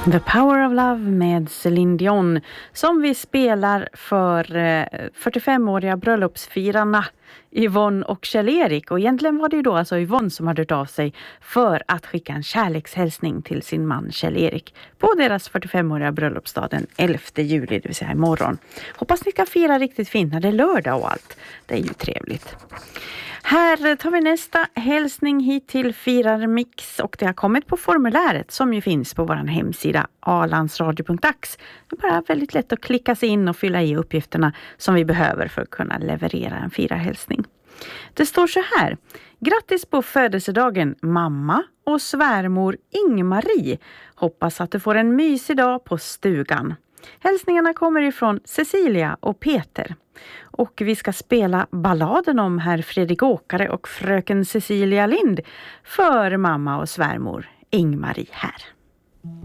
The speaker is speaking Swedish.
The Power of Love med Céline Dion som vi spelar för 45-åriga bröllopsfirarna Yvonne och Kjell-Erik. Och egentligen var det ju då alltså Yvonne som hade hört av sig för att skicka en kärlekshälsning till sin man Kjell-Erik på deras 45-åriga bröllopsdag den 11 juli, det vill säga imorgon. Hoppas ni ska fira riktigt fint när det är lördag och allt. Det är ju trevligt. Här tar vi nästa hälsning hit till Firarmix och det har kommit på formuläret som ju finns på vår hemsida alandsradio.ax. Det är bara väldigt lätt att klicka sig in och fylla i uppgifterna som vi behöver för att kunna leverera en firarhälsning. Det står så här: grattis på födelsedagen mamma och svärmor Ingmarie. Hoppas att du får en mysig dag på stugan. Hälsningarna kommer ifrån Cecilia och Peter. Och vi ska spela balladen om herr Fredrik Åkare och fröken Cecilia Lind för mamma och svärmor Ingmarie här.